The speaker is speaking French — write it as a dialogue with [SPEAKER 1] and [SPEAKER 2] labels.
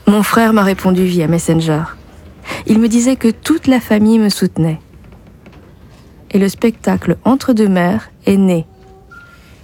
[SPEAKER 1] Mon frère m'a répondu via Messenger. Il me disait que toute la famille me soutenait. Et le spectacle Entre deux mers est né